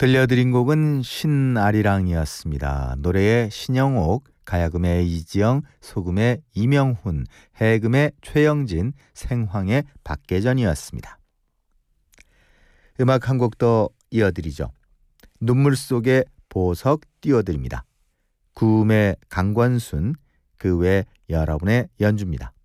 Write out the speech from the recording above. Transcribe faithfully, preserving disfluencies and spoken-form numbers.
들려드린 곡은 신아리랑이었습니다. 노래의 신영옥, 가야금의 이지영, 소금의 이명훈, 해금의 최영진, 생황의 박계전이었습니다. 음악 한 곡 더 이어드리죠. 눈물 속의 보석 띄워드립니다. 구음의 강권순, 그 외 여러분의 연주입니다.